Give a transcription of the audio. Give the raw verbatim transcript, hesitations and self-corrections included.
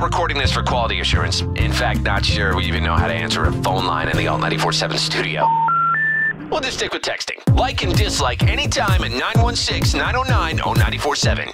recording this for quality assurance. In fact, not sure we even know how to answer a phone line in the Alt ninety-four point seven studio. We'll just stick with texting. Like and dislike anytime at nine one six, nine oh nine, oh nine four seven.